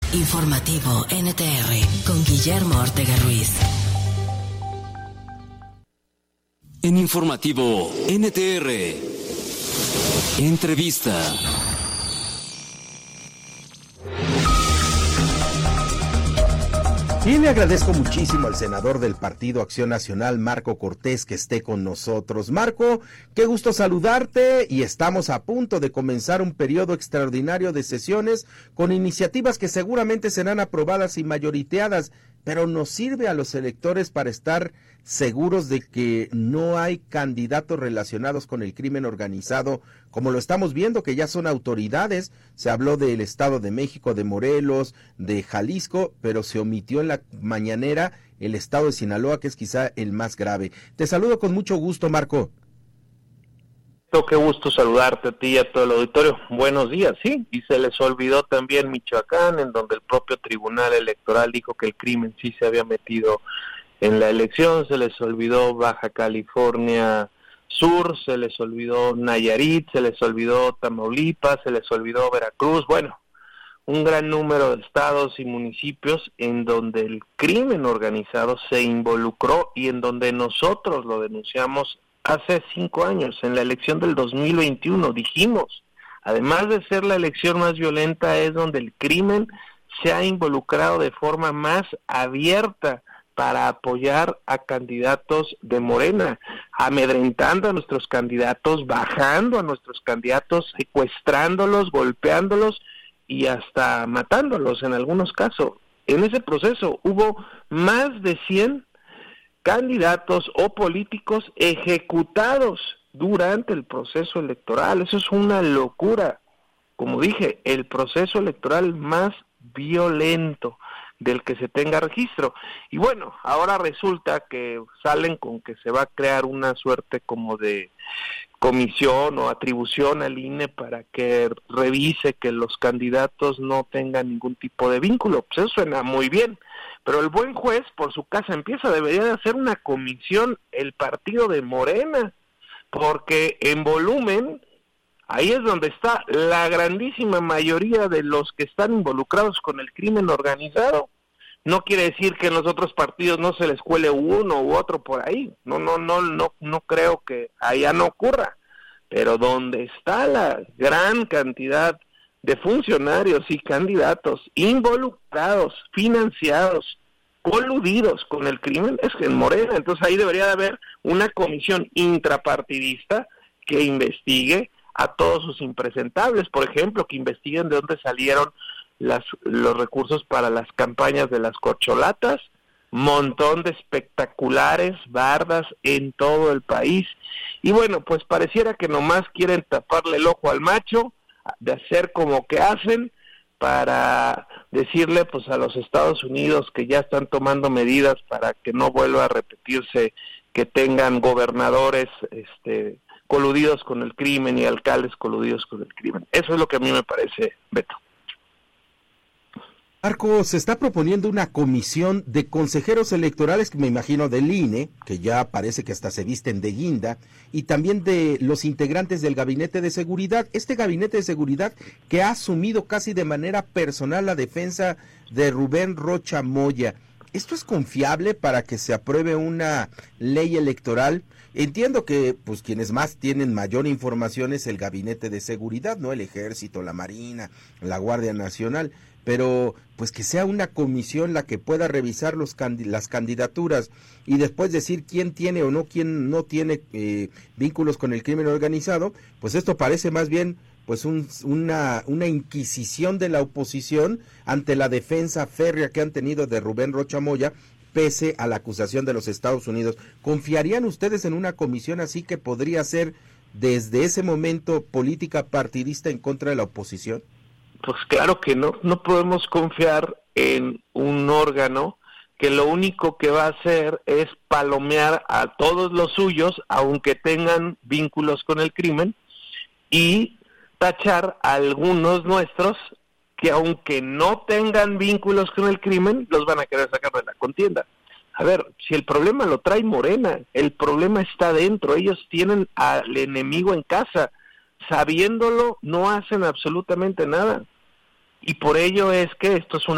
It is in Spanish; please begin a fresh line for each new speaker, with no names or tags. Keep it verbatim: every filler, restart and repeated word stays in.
Informativo N T R con Guillermo Ortega Ruiz.
En Informativo N T R, entrevista.
Y le agradezco muchísimo al senador del Partido Acción Nacional, Marco Cortés, que esté con nosotros. Marco, qué gusto saludarte, y estamos a punto de comenzar un periodo extraordinario de sesiones con iniciativas que seguramente serán aprobadas y mayoriteadas, pero nos sirve a los electores para estar seguros de que no hay candidatos relacionados con el crimen organizado, como lo estamos viendo, que ya son autoridades. Se habló del Estado de México, de Morelos, de Jalisco, pero se omitió en la mañanera el Estado de Sinaloa, que es quizá el más grave. Te saludo con mucho gusto, Marco.
Qué gusto saludarte a ti y a todo el auditorio. Buenos días, sí, y se les olvidó también Michoacán, en donde el propio Tribunal Electoral dijo que el crimen sí se había metido en la elección. Se les olvidó Baja California Sur, se les olvidó Nayarit, se les olvidó Tamaulipas, se les olvidó Veracruz. Bueno, un gran número de estados y municipios en donde el crimen organizado se involucró y en donde nosotros lo denunciamos hace cinco años, en la elección del dos mil veintiuno. Dijimos, además de ser la elección más violenta, es donde el crimen se ha involucrado de forma más abierta para apoyar a candidatos de Morena, amedrentando a nuestros candidatos, bajando a nuestros candidatos, secuestrándolos, golpeándolos y hasta matándolos en algunos casos. En ese proceso hubo más de cien candidatos o políticos ejecutados durante el proceso electoral. Eso es una locura. Como dije, el proceso electoral más violento del que se tenga registro. Y bueno, ahora resulta que salen con que se va a crear una suerte como de comisión o atribución al I N E para que revise que los candidatos no tengan ningún tipo de vínculo. Pues eso suena muy bien, pero el buen juez por su casa empieza, debería de hacer una comisión el partido de Morena, porque en volumen ahí es donde está la grandísima mayoría de los que están involucrados con el crimen organizado. No quiere decir que en los otros partidos no se les cuele uno u otro por ahí. No, no, no, no, no creo que allá no ocurra. Pero donde está la gran cantidad de funcionarios y candidatos involucrados, financiados, coludidos con el crimen, es en Morena. Entonces ahí debería de haber una comisión intrapartidista que investigue a todos sus impresentables, por ejemplo, que investiguen de dónde salieron las, los recursos para las campañas de las corcholatas, montón de espectaculares, bardas en todo el país. Y bueno, pues pareciera que nomás quieren taparle el ojo al macho, de hacer como que hacen, para decirle pues a los Estados Unidos que ya están tomando medidas para que no vuelva a repetirse que tengan gobernadores este coludidos con el crimen y alcaldes coludidos con el crimen. Eso es lo que a mí me parece, Beto.
Marco, se está proponiendo una comisión de consejeros electorales, que me imagino del I N E, que ya parece que hasta se visten de guinda, y también de los integrantes del Gabinete de Seguridad. Este Gabinete de Seguridad que ha asumido casi de manera personal la defensa de Rubén Rocha Moya. ¿Esto es confiable para que se apruebe una ley electoral? Entiendo que pues quienes más tienen mayor información es el Gabinete de Seguridad, ¿no? El Ejército, la Marina, la Guardia Nacional, pero pues que sea una comisión la que pueda revisar los candi- las candidaturas y después decir quién tiene o no, quién no tiene eh, vínculos con el crimen organizado. Pues esto parece más bien pues un, una, una inquisición de la oposición ante la defensa férrea que han tenido de Rubén Rocha Moya, pese a la acusación de los Estados Unidos. ¿Confiarían ustedes en una comisión así, que podría ser desde ese momento política partidista en contra de la oposición?
Pues claro que no, no podemos confiar en un órgano que lo único que va a hacer es palomear a todos los suyos, aunque tengan vínculos con el crimen, y tachar a algunos nuestros que aunque no tengan vínculos con el crimen, los van a querer sacar de la contienda. A ver, si el problema lo trae Morena, el problema está dentro, ellos tienen al enemigo en casa, sabiéndolo no hacen absolutamente nada, y por ello es que esto es una